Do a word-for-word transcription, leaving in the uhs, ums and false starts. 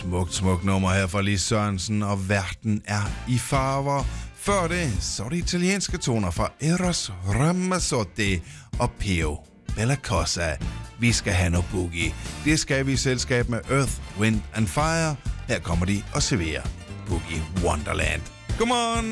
Smukt, smukt nummer her fra Lis Sørensen, og verden er i farver. Før det, så er det italienske toner fra Eros Ramazzotti og Pio Bellacosa. Vi skal have noget boogie. Det skal vi i selskab med Earth, Wind and Fire. Her kommer de og serverer Boogie Wonderland. Godmorgen!